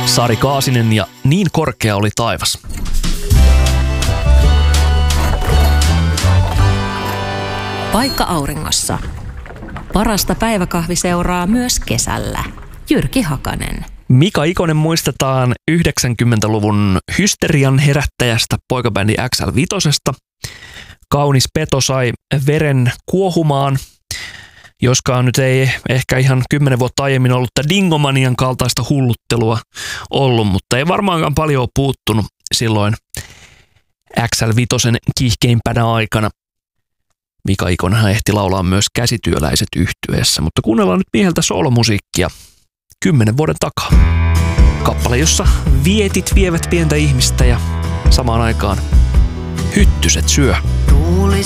Sari Kaasinen ja Niin korkea oli taivas. Paikka auringossa. Parasta päiväkahviseuraa myös kesällä. Jyrki Hakanen. Mika Ikonen muistetaan 90-luvun hysterian herättäjästä poikabändi XL5. Kaunis peto sai veren kuohumaan, joskaan nyt ei ehkä ihan 10 vuotta aiemmin ollut Dingomanian kaltaista hulluttelua ollut, mutta ei varmaankaan paljon ole puuttunut silloin XL5 kiihkeimpänä aikana. Mika Ikonenhan ehti laulaa myös Käsityöläiset -yhtyeessä, mutta kuunnellaan nyt mieheltä soolomusiikkia 10 vuoden takaa. Kappale, jossa vietit vievät pientä ihmistä ja samaan aikaan hyttyset syö. Tuuli